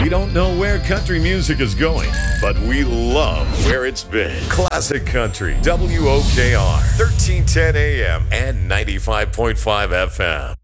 We don't know where country music is going, but we love where it's been. Classic Country, WOKR, 1310 AM and 95.5 FM.